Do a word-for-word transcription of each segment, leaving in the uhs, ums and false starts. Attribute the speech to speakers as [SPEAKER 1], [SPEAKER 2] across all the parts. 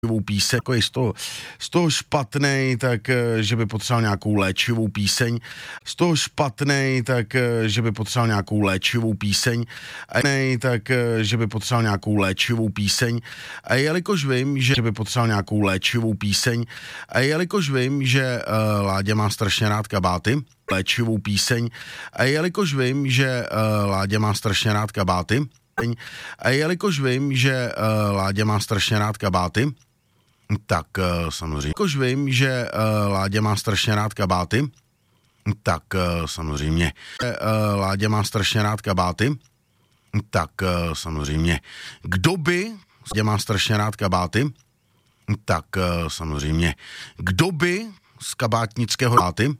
[SPEAKER 1] píseň, jako je z toho, z toho špatnej, tak že by potřeboval nějakou léčivou píseň, z toho špatnej, tak že by potřeboval nějakou léčivou píseň, a nej, tak že by potřeboval nějakou léčivou píseň, a jelikož vím, že by potřeboval nějakou léčivou píseň, a jelikož vím, že uh, Láďa má strašně rád kabáty, léčivou píseň, a jelikož vím, že uh, Láďa má strašně rád kabáty, a jelikož vím, že uh, Láďa má strašně rád kabáty, tak uh, samozřejmě. Jelikož vím, že uh, Láďa má strašně rád kabáty, tak uh, samozřejmě. Uh, Láďa má strašně rád kabáty, tak uh, samozřejmě. Kdo by Láďa má strašně rád kabáty, tak uh, samozřejmě. Kdo by z kabátnického kabáty,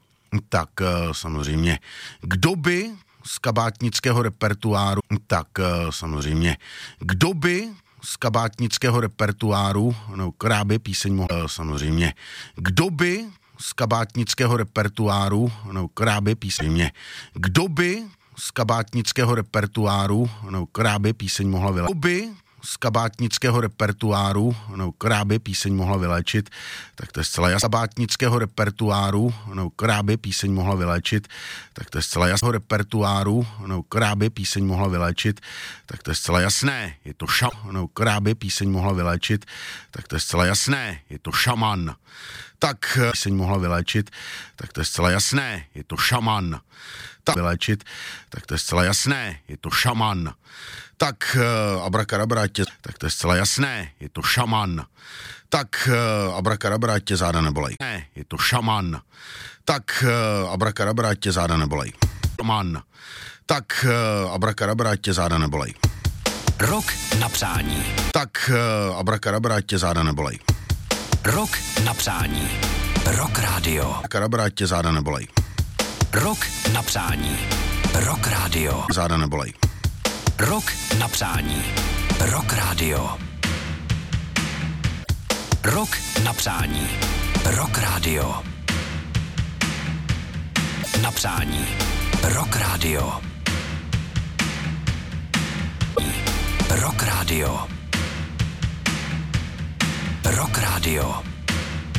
[SPEAKER 1] tak uh, samozřejmě. Kdo by z kabátnického repertoáru, tak uh, samozřejmě. Kdo by z kabátnického repertoáru, no kráby píseň mohl, uh, samozřejmě. Kdo by z kabátnického repertoáru, no kráby píseň, kdo by z kabátnického repertoáru, no kráby píseň mohla vyléčit. Kdo by z kabátnického repertoáru, no kráby píseň mohla vyléčit, tak to je zcela jasné. Kabátnického repertoáru, no kráby píseň mohla vyléčit, tak to je zcela jasné. Repertoáru, no kráby píseň mohla vyléčit, tak to je zcela jasné. Je to šam, no kráby píseň mohla vyléčit, tak to je zcela jasné. Je to šaman. Tak píseň mohla vyléčit, tak to je zcela jasné. Je to šaman. Tak vyléčit, tak to je zcela jasné. Je to šaman. Tak uh, abrakadabra tě, tak to je zcela jasné, je to šaman. Tak uh, abrakadabra tě záda nebolej. Ne, je to šaman. Tak uh, abrakadabra tě záda nebolej. Šaman. Tak uh, abrakadabra tě záda nebolej.
[SPEAKER 2] Rok na přání.
[SPEAKER 1] Tak uh, abrakadabra tě záda nebolej.
[SPEAKER 2] Rok na přání. Rock Radio.
[SPEAKER 1] Abrakadabra tě záda nebolej.
[SPEAKER 2] Rok na přání. Rock Radio.
[SPEAKER 1] Záda nebolej.
[SPEAKER 2] Rok na přání. Rock Radio. Rok na přání. Rock Radio. Na přání. Rock Radio. Rock Radio. Rock Radio.